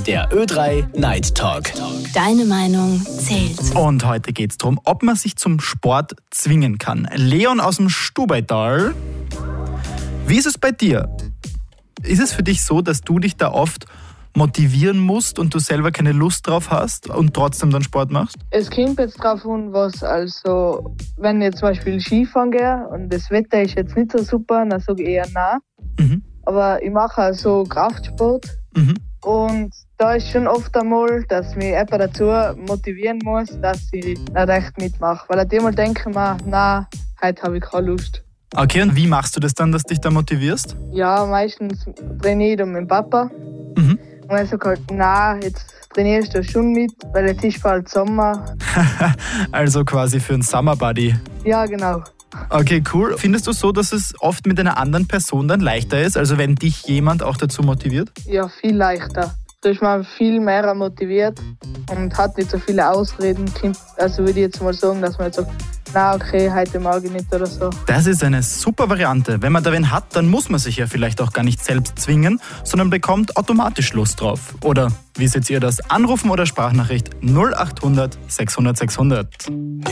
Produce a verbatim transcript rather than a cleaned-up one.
Der Ö drei Night Talk. Deine Meinung zählt. Und heute geht es darum, ob man sich zum Sport zwingen kann. Leon aus dem Stubaital. Wie ist es bei dir? Ist es für dich so, dass du dich da oft motivieren musst und du selber keine Lust drauf hast und trotzdem dann Sport machst? Es kommt jetzt drauf an, was, also wenn ich zum Beispiel Skifahren gehe und das Wetter ist jetzt nicht so super, dann sage ich eher nein. Mhm. Aber ich mache auch so Kraftsport mhm. und da ist schon oft einmal, dass mich jemand dazu motivieren muss, dass ich nicht echt mitmache. Weil ich einmal denke ich mir, nein, heute habe ich keine Lust. Okay, und wie machst du das dann, dass dich da motivierst? Ja, meistens trainiere ich dann mit dem Papa. Mhm. Und er sagt halt, nein, jetzt trainierst du schon mit, weil jetzt ist bald Sommer. Also quasi für einen Summer Buddy. Ja, genau. Okay, cool. Findest du so, dass es oft mit einer anderen Person dann leichter ist? Also wenn dich jemand auch dazu motiviert? Ja, viel leichter. Da ist man viel mehr motiviert und hat nicht so viele Ausreden. Also würde ich jetzt mal sagen, dass man jetzt sagt, na okay, heute mag ich nicht oder so. Das ist eine super Variante. Wenn man da wen hat, dann muss man sich ja vielleicht auch gar nicht selbst zwingen, sondern bekommt automatisch Lust drauf. Oder wie seht ihr das? Anrufen oder Sprachnachricht null acht hundert sechshundert sechshundert.